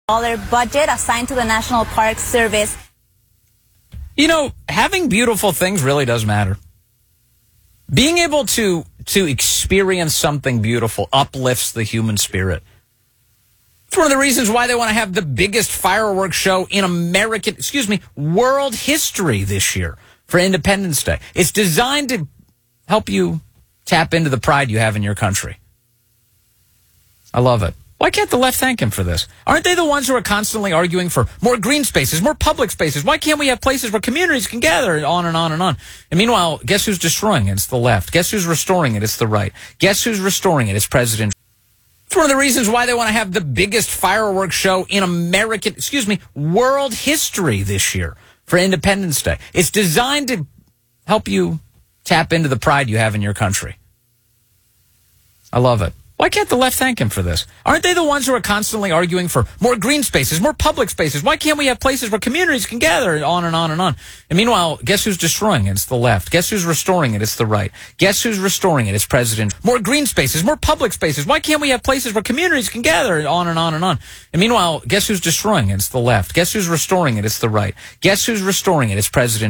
budget assigned to the National Park Service. You know, having beautiful things really does matter. Being able to experience something beautiful uplifts the human spirit. It's one of the reasons why they want to have the biggest fireworks show in world history this year for Independence Day. It's designed to help you tap into the pride you have in your country. I love it. Why can't the left thank him for this? Aren't they the ones who are constantly arguing for more green spaces, more public spaces? Why can't we have places where communities can gather, and on and on and on? And meanwhile, guess who's destroying it? It's the left. Guess who's restoring it? It's the right. Guess who's restoring it? It's President. It's one of the reasons why they want to have the biggest fireworks show in world history this year for Independence Day. It's designed to help you tap into the pride you have in your country. I love it. Why can't the left thank him for this? Aren't they the ones who are constantly arguing for more green spaces, more public spaces? Why can't we have places where communities can gather, and on and on and on? And meanwhile, guess who's destroying it? It's the left. Guess who's restoring it? It's the right. Guess who's restoring it? It's President. More green spaces, more public spaces. Why can't we have places where communities can gather, and on and on and on? And meanwhile, guess who's destroying it? It's the left. Guess who's restoring it? It's the right. Guess who's restoring it? It's President.